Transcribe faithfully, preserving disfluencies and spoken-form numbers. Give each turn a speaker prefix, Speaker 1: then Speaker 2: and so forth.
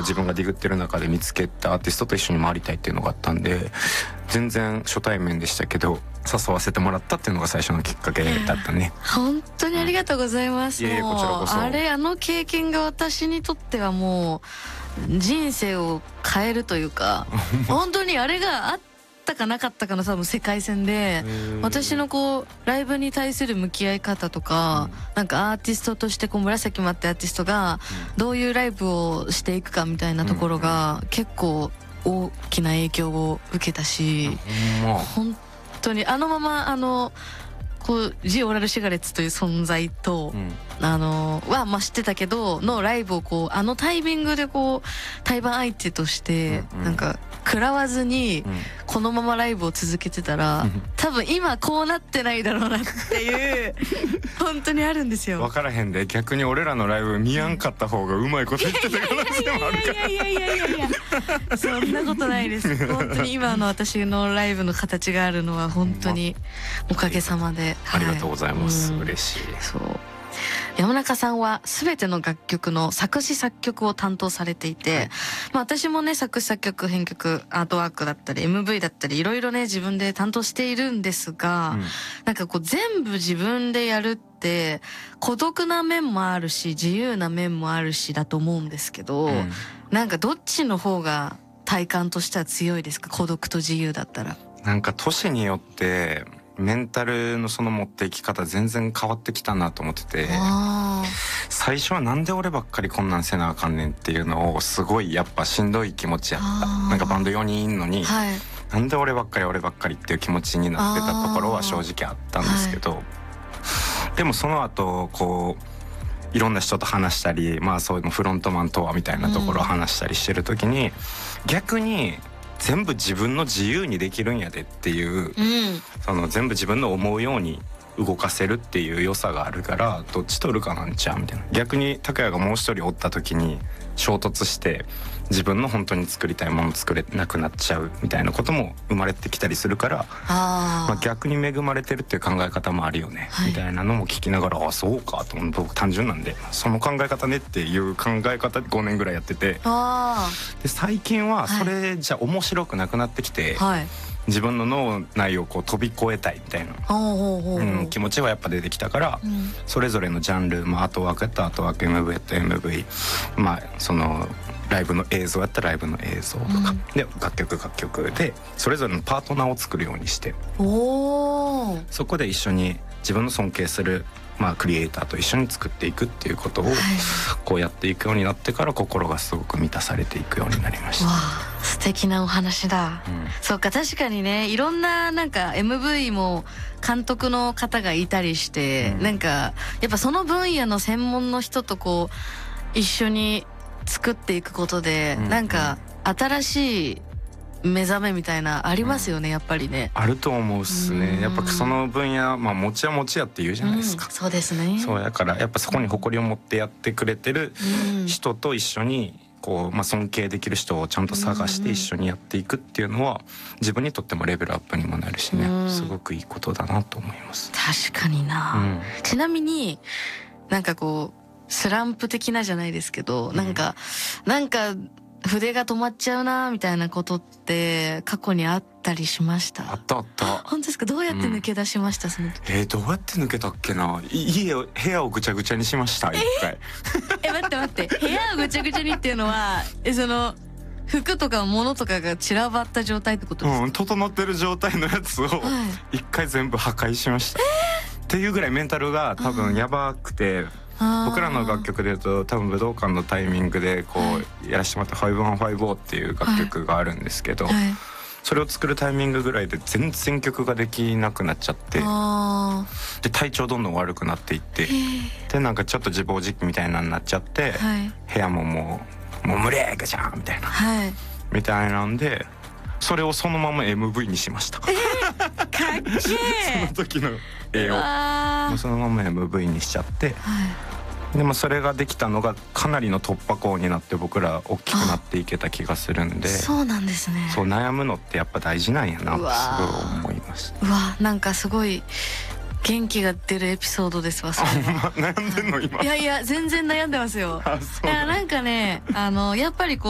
Speaker 1: 自分がディグってる中で見つけたアーティストと一緒に回りたいっていうのがあったんで、全然初対面でしたけど誘わせてもらったっていうのが最初のきっかけだったね。
Speaker 2: 本当にありがとうございます、
Speaker 1: うん、いえいえこちらこそ。
Speaker 2: あれあの経験が私にとってはもう人生を変えるというか本当にあれがあったかなかったかの多分世界線で、私のこうライブに対する向き合い方とか、うん、なんかアーティストとしてこう紫舞ってアーティストがどういうライブをしていくかみたいなところが結構大きな影響を受けたし、うん、本当にあのままあのこうジ・オーラル・シガレッツという存在と、うん、あのは、まあ、知ってたけどのライブをこうあのタイミングでこう対バン相手として、うんうん、なんか食らわずにこのままライブを続けてたら、うん、多分今こうなってないだろうなっていう本当にあるんですよ。
Speaker 1: 分からへんで、逆に俺らのライブ見やんかった方がうまいこと言ってた可能性もあるから。
Speaker 2: いやいやいやいやいやいやそんなことないです。本当に今の私のライブの形があるのは本当におかげさまで、
Speaker 1: はい、ありがとうございます、うん、嬉しい。
Speaker 2: そう山中さんは全ての楽曲の作詞作曲を担当されていて、はい、まあ、私もね作詞作曲編曲アートワークだったり エムブイ だったりいろいろね自分で担当しているんですが、うん、なんかこう全部自分でやるって孤独な面もあるし自由な面もあるしだと思うんですけど、うん、なんかどっちの方が体感としては強いですか？孤独と自由だったら。
Speaker 1: なんか年によってメンタルのその持っていき方全然変わってきたなと思ってて、最初はなんで俺ばっかりこんなんせなあかんねんっていうのをすごいやっぱしんどい気持ちやった。なんかバンドよにんいんのに、はい、なんで俺ばっかり俺ばっかりっていう気持ちになってたところは正直あったんですけど、はい、でもその後こういろんな人と話したり、まあそういうのフロントマンとはみたいなところを話したりしてる時に、うん、逆に全部自分の自由にできるんやでっていう、うん、その全部自分の思うように動かせるっていう良さがあるから、どっち取るかなんちゃうみたいな。逆に拓哉がもう一人おった時に衝突して自分の本当に作りたいもの作れなくなっちゃうみたいなことも生まれてきたりするから、あ、まあ、逆に恵まれてるっていう考え方もあるよね、はい、みたいなのも聞きながら、あ、そうかと思って、僕単純なんでその考え方ねっていう考え方でごねんぐらいやってて、あ、で最近はそれじゃ面白くなくなってきて、はい、自分の脳内をこう飛び越えたいみたいな、うん、気持ちはやっぱ出てきたから、うん、それぞれのジャンル、まあ、アートワークやったらアートワーク、 エムブイ やったら エムブイ、まあそのライブの映像やったらライブの映像とか、うん、で楽曲楽曲でそれぞれのパートナーを作るようにして、おそこで一緒に自分の尊敬する、まあ、クリエイターと一緒に作っていくっていうことをこうやっていくようになってから、心がすごく満たされていくようになりました。
Speaker 2: わあ、素敵なお話だ、うん、そうか、確かにね、いろんななんか エムブイ も監督の方がいたりして、うん、なんかやっぱその分野の専門の人とこう一緒に作っていくことで、うん、なんか新しい目覚めみたいなありますよね、うん、やっぱりね。
Speaker 1: あると思うっすね。やっぱその分野、まあ持ちは持ちやって言うじゃないですか、
Speaker 2: うん、そうですね。
Speaker 1: そうやからやっぱそこに誇りを持ってやってくれてる人と一緒にこう、まあ、尊敬できる人をちゃんと探して一緒にやっていくっていうのは自分にとってもレベルアップにもなるしね、うん、すごくいいことだなと思います。
Speaker 2: 確かにな、うん、ちなみになんかこうスランプ的なじゃないですけど、なんか、うん、なんか筆が止まっちゃうなみたいなことって過去にあったりしました？
Speaker 1: あったあった。
Speaker 2: 本当ですか？どうやって抜け出しました、うん、その時。
Speaker 1: えー、どうやって抜けたっけな。家を部屋をぐちゃぐちゃにしました、一回。
Speaker 2: えー、え待って待って部屋をぐちゃぐちゃにっていうのはえその服とか物とかが散らばった状態ってことですか？
Speaker 1: うん、整ってる状態のやつを一回全部破壊しました、はい、っていうぐらいメンタルが多分やばくて、僕らの楽曲でいうと多分武道館のタイミングでこうやらせてもらった「ファイブワンファイブオー」っていう楽曲があるんですけど、はいはい、それを作るタイミングぐらいで全然曲ができなくなっちゃって、で体調どんどん悪くなっていって、でなんかちょっと自暴自棄みたいなのになっちゃって、はい、部屋ももうもう無理やじゃんみたいな、はい、みたいなんでそれをそのまま エムブイ にしました。
Speaker 2: えー、かっけー
Speaker 1: その時の絵をもうそのまま エムブイ にしちゃって、はい、でもそれができたのがかなりの突破口になって僕ら大きくなっていけた気がするんで。
Speaker 2: そうなんですね。
Speaker 1: そう悩むのってやっぱ大事なんやなってすごい思いました。
Speaker 2: うわなんかすごい元気が出るエピソードですわそれは。
Speaker 1: 悩んでんの今？
Speaker 2: いやいや全然悩んでますよ。あ、そうなん。いやなんかねあのやっぱりこう